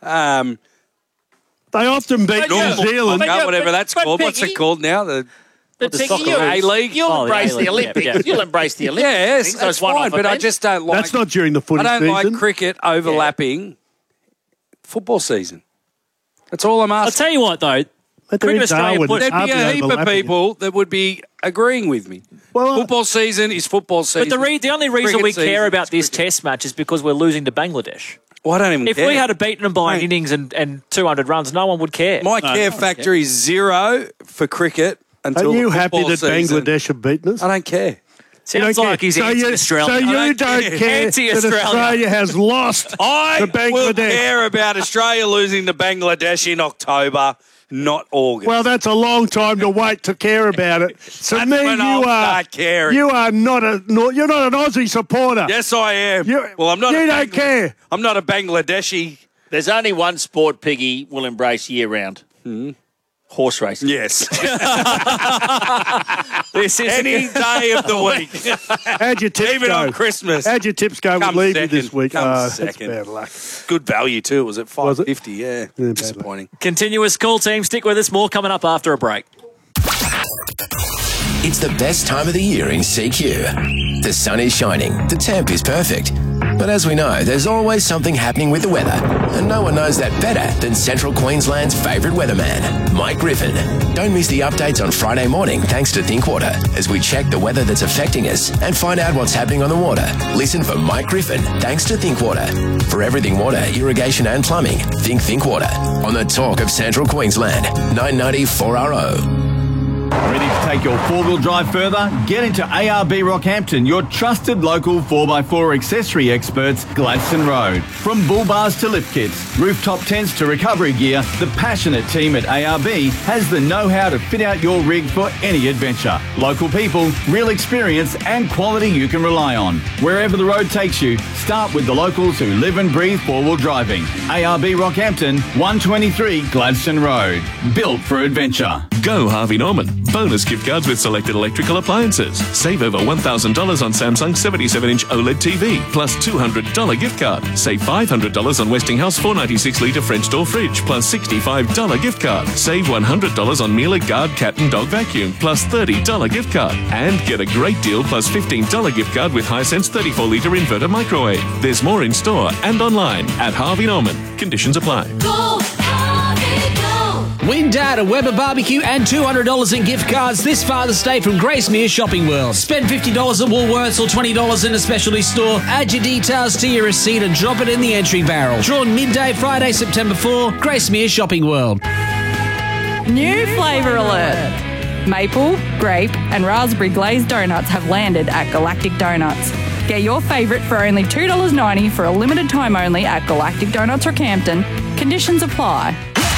They often beat New Zealand. Whatever that's called. What's it called now? The A-League. You'll embrace the Olympics. Yeah. You'll embrace the Olympics. Yes, that's fine, but I just don't like... That's not during the footy season. I don't like cricket overlapping football season. That's all I'm asking. I'll tell you what, though. Cricket Australia, there'd be a heap of people that would be agreeing with me. Well, football season is football season. But the only reason we care about this test match is because we're losing to Bangladesh. Well, I don't even care. If we had beaten them by an innings and 200 runs, no one would care. My care factor is 0 for cricket until Are you the happy football that season. Bangladesh have beaten us? I don't care. Sounds like he's anti-Australia. So you don't care that Australia has lost to Bangladesh? Will care about Australia losing to Bangladesh in October, not August. Well, that's a long time to wait to care about it. So That's me, when I'll start caring. you are not you're not an Aussie supporter. Yes, I am. I'm not. You don't care. I'm not a Bangladeshi. There's only one sport Piggy will embrace year-round. Horse racing. Yes. This is any day of the week. How'd your tips Even go? on Christmas. How'd your tips go with Levy this week? Comes That's second. bad luck. Good value too. It was at $5.50. Yeah. bad Disappointing. Continuous call team. Stick with us. More coming up after a break. It's the best time of the year in CQ. The sun is shining, the temp is perfect. But as we know, there's always something happening with the weather, and no one knows that better than Central Queensland's favourite weatherman, Mike Griffin. Don't miss the updates on Friday morning thanks to Thinkwater as we check the weather that's affecting us and find out what's happening on the water. Listen for Mike Griffin thanks to Thinkwater. For everything water, irrigation and plumbing, think Thinkwater. On the talk of Central Queensland, 990 4RO. Ready to take your four-wheel drive further? Get into ARB Rockhampton, your trusted local 4x4 accessory experts, Gladstone Road. From bull bars to lift kits, rooftop tents to recovery gear, the passionate team at ARB has the know-how to fit out your rig for any adventure. Local people, real experience and quality you can rely on. Wherever the road takes you, start with the locals who live and breathe four-wheel driving. ARB Rockhampton, 123 Gladstone Road. Built for adventure. Go Harvey Norman. Bonus gift cards with selected electrical appliances. Save over $1,000 on Samsung 77-inch OLED TV, plus $200 gift card. Save $500 on Westinghouse 496-litre French door fridge, plus $65 gift card. Save $100 on Miele Guard cat and dog vacuum, plus $30 gift card. And get a great deal plus $15 gift card with Hisense 34-litre inverter microwave. There's more in store and online at Harvey Norman. Conditions apply. Win Dad a Weber barbecue and $200 in gift cards this Father's Day from Gracemere Shopping World. Spend $50 at Woolworths or $20 in a specialty store. Add your details to your receipt and drop it in the entry barrel. Drawn midday Friday, September 4. Gracemere Shopping World. New flavour alert. Maple, grape and raspberry glazed donuts have landed at Galactic Donuts. Get your favourite for only $2.90 for a limited time only at Galactic Donuts Rockhampton. Conditions apply.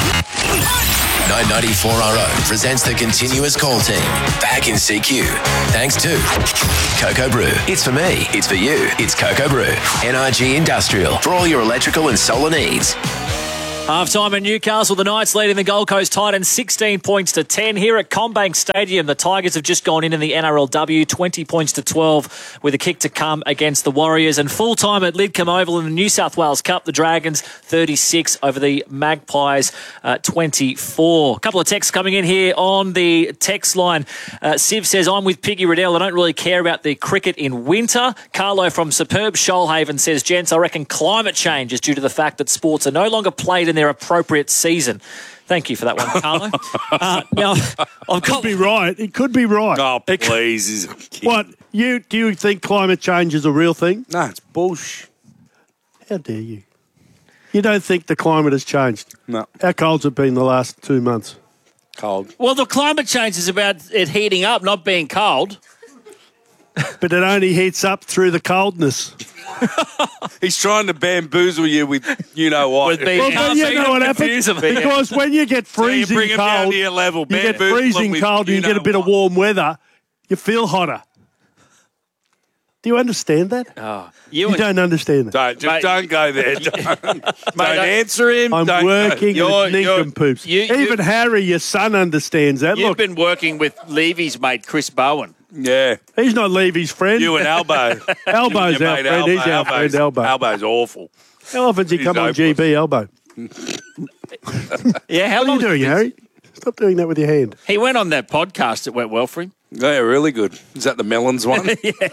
994RO presents the continuous call team. Back in CQ. Thanks to Cocoa Brew. It's for me. It's for you. It's Cocoa Brew. NRG Industrial. For all your electrical and solar needs. Half-time in Newcastle, the Knights leading the Gold Coast Titans 16 points to 10. Here at CommBank Stadium, the Tigers have just gone in the NRLW, 20 points to 12, with a kick to come against the Warriors. And full-time at Lidcombe Oval in the New South Wales Cup, the Dragons 36 over the Magpies 24. A couple of texts coming in here on the text line. Siv says, I'm with Piggy Riddell. I don't really care about the cricket in winter. Carlo from superb Shoalhaven says, gents, I reckon climate change is due to the fact that sports are no longer played in their appropriate season. Thank you for that one, Carlo. Now, It could be right. It could be right. Oh, please. What? Do you think climate change is a real thing? No, it's bullshit. How dare you? You don't think the climate has changed? No. How cold's it been the last 2 months? Cold. Well, the climate change is about it heating up, not being cold. But it only heats up through the coldness. He's trying to bamboozle you with you know what. Well, then you know what happens? Because when you get freezing bring him cold, down to your level. you get Bamboozle him freezing with cold and you get a bit of warm weather, you feel hotter. Do you understand that? You don't understand that. Don't go there. Don't answer him. I'm Don't working go. with nincompoops. Even Harry, your son, understands that. You've been working with Levy's mate, Chris Bowen. Yeah. He's not Levy's friend. You and Elbow. Elbow's Your our mate friend. He's our friend, Elbow. Elbow's awful. How often does he come on GB, Elbow? Yeah, how What are you doing, Harry? Stop doing that with your hand. He went on that podcast. It went well for him. Yeah, really good. Is that the Melons one?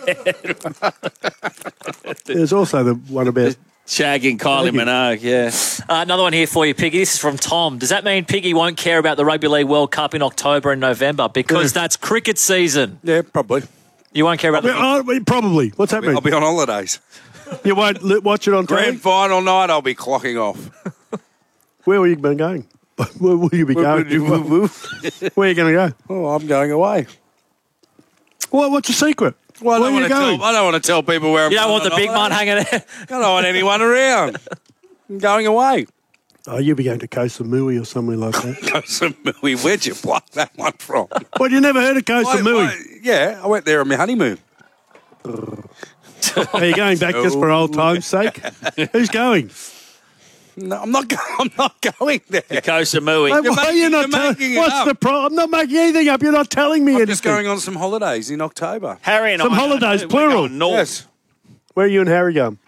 There's also the one about Shagging Kylie Minogue, yeah. Another one here for you, Piggy. This is from Tom. Does that mean Piggy won't care about the Rugby League World Cup in October and November because that's cricket season? Yeah, probably. You won't care about probably. What's that mean? I'll be on holidays. You won't watch it on telly? Grand final night, I'll be clocking off. Where will you be going? Where will you be going? Where are you going to go? Oh, I'm going away. What's the secret? Well, Where are you going? I don't want to tell people where I'm You don't going want the big man hanging out? I don't want anyone around. I'm going away. Oh, you'll be going to Koh Samui or somewhere like that. Koh Samui, where'd you pluck that one from? What, you never heard of Koh Samui? Yeah, I went there on my honeymoon. Are you going back just for old time's sake? Who's going? No, I'm not going there. Koh Samui. Why are you not telling? What's the problem? I'm not making anything up. You're not telling me anything. I'm just going on some holidays in October. Harry and Some I holidays, we're plural. going north. Yes. Where are you and Harry going?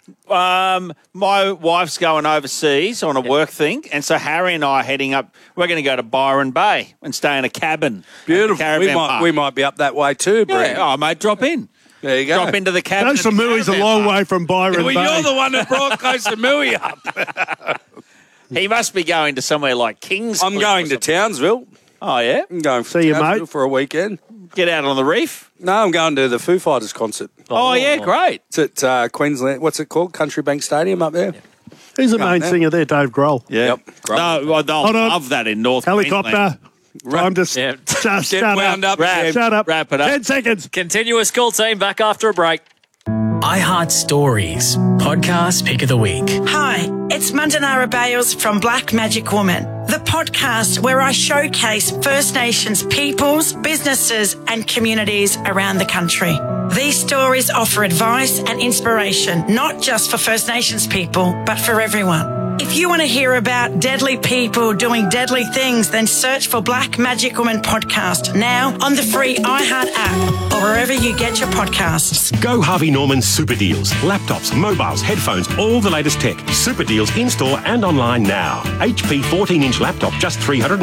My wife's going overseas on a work thing, and so Harry and I are heading up. We're going to go to Byron Bay and stay in a cabin. Beautiful. We might be up that way too, Brett. Yeah. Oh, mate, drop in. There you go. Drop into the cabin. Koh Samui's a long way from Byron Bay. You're the one that brought Koh Samui up. He must be going to somewhere like Kings. I'm going to Townsville. Oh, yeah? I'm going See you, Townsville mate. for a weekend. Get out on the reef? No, I'm going to the Foo Fighters concert. Oh, yeah, great. It's at Queensland. What's it called? Country Bank Stadium up there. Who's the main singer there? Dave Grohl. Yeah. Yep. No, well, they'll Hold on. love that in North Helicopter. Queensland. I'm just shut wound up. Shut up. Wrap it up. 10 seconds. Continuous call team back after a break. iHeart Stories, podcast pick of the week. Hi, it's Mandanara Bales from Black Magic Woman, the podcast where I showcase First Nations peoples, businesses and communities around the country. These stories offer advice and inspiration, not just for First Nations people, but for everyone. If you want to hear about deadly people doing deadly things, then search for Black Magic Woman podcast now on the free iHeart app or wherever you get your podcasts. Go Harvey Norman Super Deals. Laptops, mobiles, headphones, all the latest tech. Super Deals in-store and online now. HP 14-inch laptop, just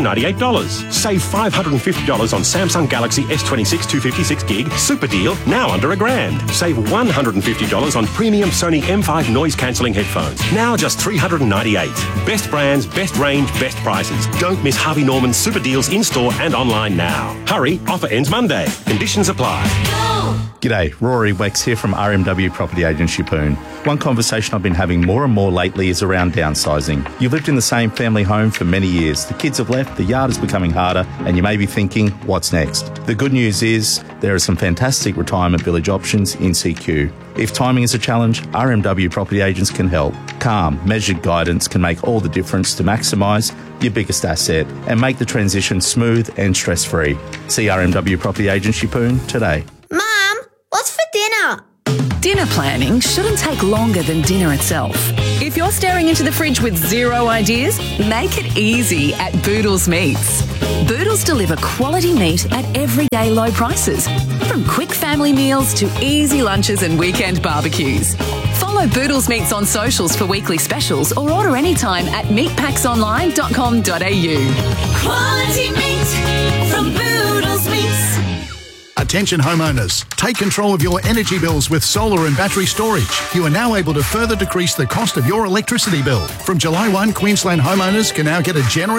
$398. Save $550 on Samsung Galaxy S26 256 gig. Super deal, now under $1,000. Save $150 on premium Sony M5 noise-cancelling headphones. Now just $398. Best brands, best range, best prices. Don't miss Harvey Norman Super Deals in-store and online now. Hurry, offer ends Monday. Conditions apply. G'day, Rory Wex here from RMW Property Agent Shippoon. One conversation I've been having more and more lately is around downsizing. You've lived in the same family home for many years. The kids have left, the yard is becoming harder, and you may be thinking, what's next? The good news is there are some fantastic retirement village options in CQ. If timing is a challenge, RMW Property Agents can help. Calm, measured guidance can make all the difference to maximise your biggest asset and make the transition smooth and stress-free. See RMW Property Agents Shippoon today. Mum, what's for dinner? Dinner planning shouldn't take longer than dinner itself. If you're staring into the fridge with zero ideas, make it easy at Boodles Meats. Boodles deliver quality meat at everyday low prices, from quick family meals to easy lunches and weekend barbecues. Follow Boodles Meats on socials for weekly specials or order anytime at meatpacksonline.com.au. Quality meat from Boodles Meats. Attention homeowners, take control of your energy bills with solar and battery storage. You are now able to further decrease the cost of your electricity bill. From July 1, Queensland homeowners can now get a generous